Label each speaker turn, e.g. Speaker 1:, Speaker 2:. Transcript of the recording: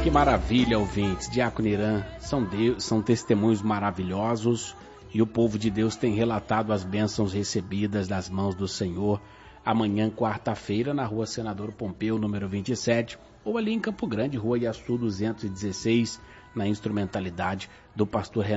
Speaker 1: Que maravilha, ouvintes. Diácono Irã, são testemunhos maravilhosos e o povo de Deus tem relatado as bênçãos recebidas das mãos do Senhor. Amanhã, quarta-feira, na rua Senador Pompeu, número 27, ou ali em Campo Grande, rua Iaçu 216, na instrumentalidade do pastor Renato.